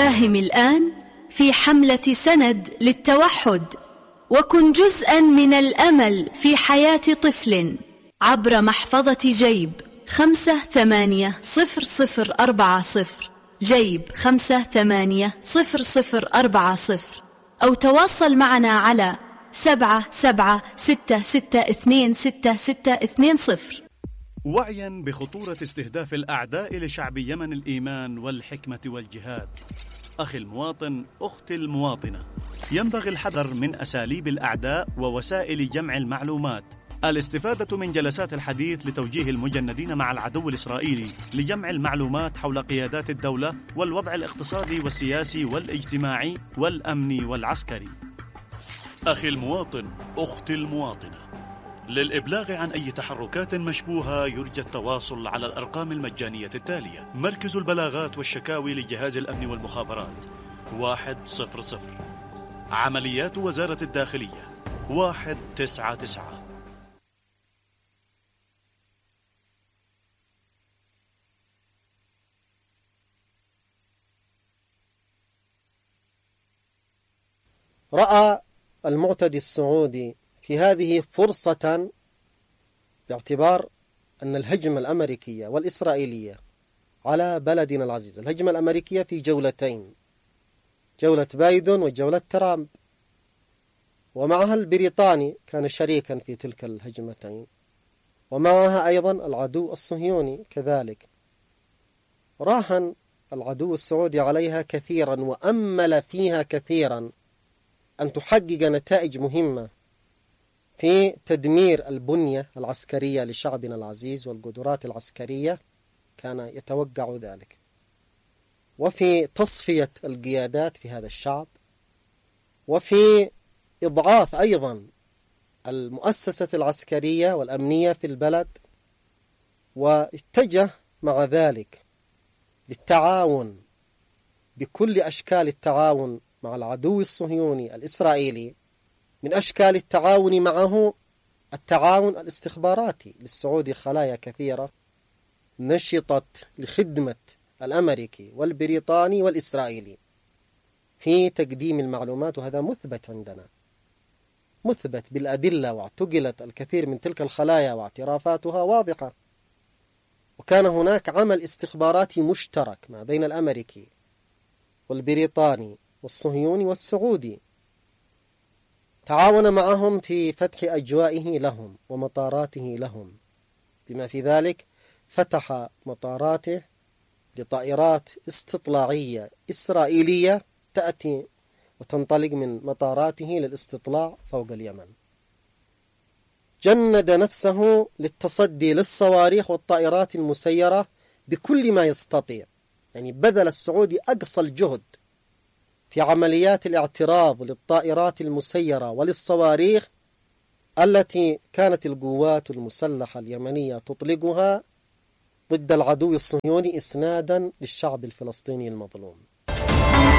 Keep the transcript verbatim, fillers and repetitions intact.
ساهم الآن في حملة سند للتوحد، وكن جزءا من الأمل في حياة طفل عبر محفظة جيب خمسة ثمانية صفر صفر أربعة صفر، جيب خمسة ثمانية صفر صفر أربعة صفر، أو تواصل معنا على سبعة سبعة ستة ستة اثنين ستة ستة اثنين صفر. وعيا بخطورة استهداف الأعداء لشعب يمن الإيمان والحكمة والجهاد، أخي المواطن، أختي المواطنة، ينبغي الحذر من أساليب الأعداء ووسائل جمع المعلومات، الاستفادة من جلسات الحديث لتوجيه المجندين مع العدو الإسرائيلي لجمع المعلومات حول قيادات الدولة والوضع الاقتصادي والسياسي والاجتماعي والأمني والعسكري. أخي المواطن، أختي المواطنة، للإبلاغ عن أي تحركات مشبوهة يرجى التواصل على الأرقام المجانية التالية: مركز البلاغات والشكاوي لجهاز الأمن والمخابرات واحد صفر صفر، عمليات وزارة الداخلية واحد تسعة تسعة. رأى المعتدي السعودي في هذه فرصة، باعتبار أن الهجمة الأمريكية والإسرائيلية على بلدنا العزيز، الهجمة الأمريكية في جولتين، جولة بايدن وجولة ترامب، ومعها البريطاني كان شريكا في تلك الهجمتين، ومعها أيضا العدو الصهيوني كذلك. راهن العدو السعودي عليها كثيرا وأمل فيها كثيرا أن تحقق نتائج مهمة في تدمير البنية العسكرية لشعبنا العزيز والقدرات العسكرية، كان يتوقع ذلك، وفي تصفية القيادات في هذا الشعب، وفي إضعاف أيضا المؤسسة العسكرية والأمنية في البلد. واتجه مع ذلك للتعاون بكل أشكال التعاون مع العدو الصهيوني الإسرائيلي. من أشكال التعاون معه التعاون الاستخباراتي، للسعودي خلايا كثيرة نشطت لخدمة الأمريكي والبريطاني والإسرائيلي في تقديم المعلومات، وهذا مثبت عندنا، مثبت بالأدلة، واعتقلت الكثير من تلك الخلايا واعترافاتها واضحة. وكان هناك عمل استخباراتي مشترك ما بين الأمريكي والبريطاني والصهيوني والسعودي، تعاون معهم في فتح أجوائه لهم ومطاراته لهم، بما في ذلك فتح مطاراته لطائرات استطلاعية إسرائيلية تأتي وتنطلق من مطاراته للاستطلاع فوق اليمن. جند نفسه للتصدي للصواريخ والطائرات المسيرة بكل ما يستطيع، يعني بذل السعودي أقصى الجهد في عمليات الاعتراض للطائرات المسيرة وللصواريخ التي كانت القوات المسلحة اليمنية تطلقها ضد العدو الصهيوني إسنادا للشعب الفلسطيني المظلوم.